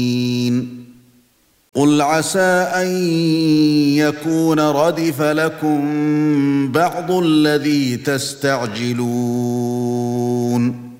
قُلْ عَسَىٰ أَن يَكُونَ رَدِفَ لَكُم بَعْضُ الَّذِي تَسْتَعْجِلُونَ